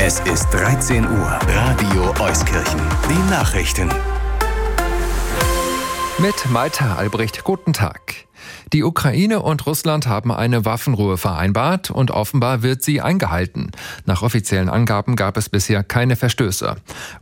Es ist 13 Uhr. Radio Euskirchen. Die Nachrichten. Mit Malte Albrecht, guten Tag. Die Ukraine und Russland haben eine Waffenruhe vereinbart und offenbar wird sie eingehalten. Nach offiziellen Angaben gab es bisher keine Verstöße.